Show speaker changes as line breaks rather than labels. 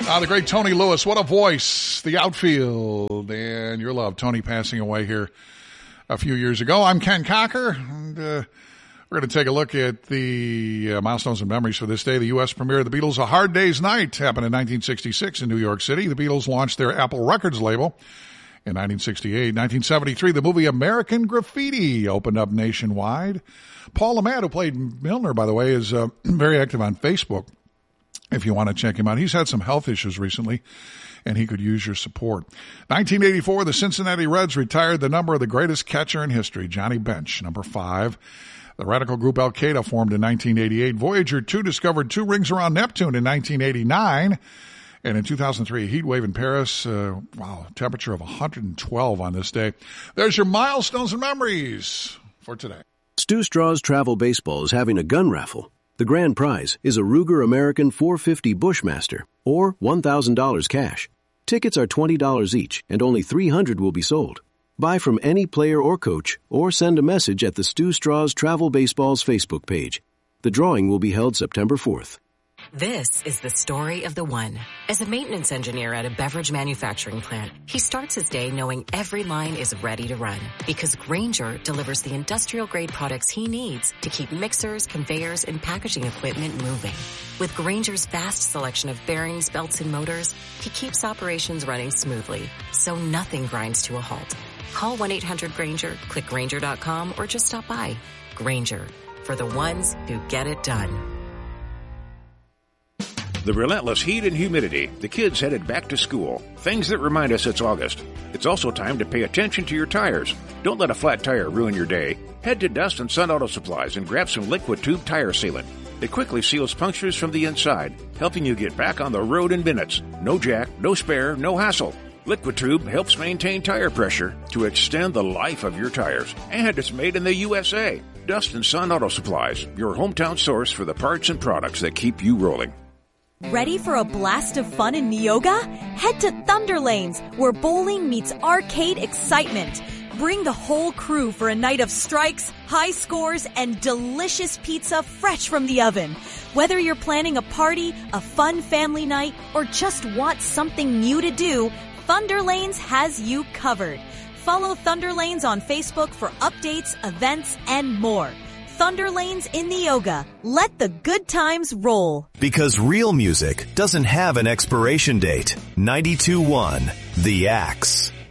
The great Tony Lewis. What a voice. The outfield and your love. Tony passing away here a few years ago. I'm Ken Cocker, and we're going to take a look at the milestones and memories for this day. The U.S. premiere of the Beatles' A Hard Day's Night happened in 1966 in New York City. The Beatles launched their Apple Records label in 1968. 1973, the movie American Graffiti opened up nationwide. Paul Le Mat, who played Milner, by the way, is very active on Facebook. If you want to check him out, he's had some health issues recently, and he could use your support. 1984, the Cincinnati Reds retired the number of the greatest catcher in history, Johnny Bench, number 5. The radical group Al-Qaeda formed in 1988. Voyager 2 discovered 2 rings around Neptune in 1989. And in 2003, a heat wave in Paris, temperature of 112 on this day. There's your milestones and memories for today.
Stu Straw's Travel Baseball is having a gun raffle. The grand prize is a Ruger American 450 Bushmaster, or $1,000 cash. Tickets are $20 each, and only 300 will be sold. Buy from any player or coach, or send a message at the Stu Straw's Travel Baseball's Facebook page. The drawing will be held September 4th.
This is the story of the one. As a maintenance engineer at a beverage manufacturing plant, he starts his day knowing every line is ready to run because Grainger delivers the industrial-grade products he needs to keep mixers, conveyors, and packaging equipment moving. With Grainger's vast selection of bearings, belts, and motors, he keeps operations running smoothly, so nothing grinds to a halt. Call 1-800-GRAINGER, click Grainger.com, or just stop by. Grainger, for the ones who get it done.
The relentless heat and humidity, the kids headed back to school, things that remind us it's August. It's also time to pay attention to your tires. Don't let a flat tire ruin your day. Head to Dust and Sun Auto Supplies and grab some Liquid Tube tire sealant. It quickly seals punctures from the inside, helping you get back on the road in minutes. No jack, no spare, no hassle. Liquid Tube helps maintain tire pressure to extend the life of your tires. And it's made in the USA. Dust and Sun Auto Supplies, your hometown source for the parts and products that keep you rolling.
Ready for a blast of fun in Neoga? Head to Thunder Lanes, where bowling meets arcade excitement. Bring the whole crew for a night of strikes, high scores, and delicious pizza fresh from the oven. Whether you're planning a party, a fun family night, or just want something new to do, Thunder Lanes has you covered. Follow Thunder Lanes on Facebook for updates, events, and more. Thunder Lanes in Neoga. Let the good times roll.
Because real music doesn't have an expiration date. 92.1 The Axe.